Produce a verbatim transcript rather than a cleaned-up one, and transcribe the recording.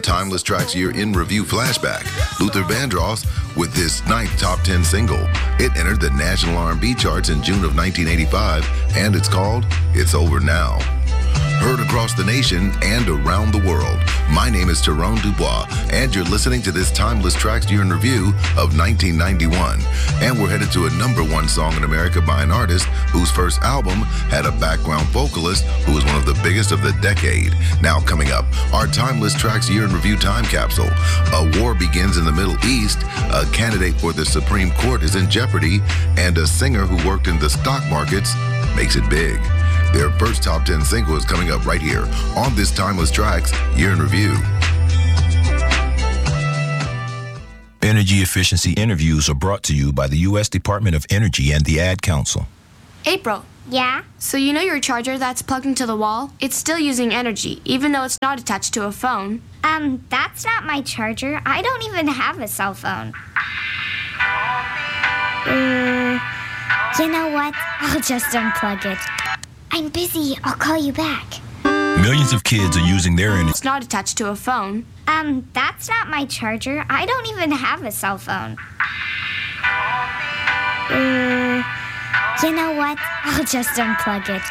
Timeless Tracks Year in Review flashback. Luther Vandross with this ninth top ten single. It entered the national R and B charts in June of nineteen eighty-five, and it's called It's Over Now. Heard across the nation and around the world. My name is Tyrone Dubois, and you're listening to this Timeless Tracks Year in Review of nineteen ninety-one. And we're headed to a number one song in America by an artist whose first album had a background vocalist who was one of the biggest of the decade. Now coming up, our Timeless Tracks Year in Review time capsule. A war begins in the Middle East, a candidate for the Supreme Court is in jeopardy, and a singer who worked in the stock markets makes it big. Their first top ten single is coming up right here on this Timeless Tracks Year in Review. Energy efficiency interviews are brought to you by the U S Department of Energy and the Ad Council. April. Yeah? So you know your charger that's plugged into the wall? It's still using energy, even though it's not attached to a phone. Um, that's not my charger. I don't even have a cell phone. Uh, you know what? I'll just unplug it. I'm busy. I'll call you back. Millions of kids are using their energy. It's not attached to a phone. Um, that's not my charger. I don't even have a cell phone. Uh, you know what? I'll just unplug it.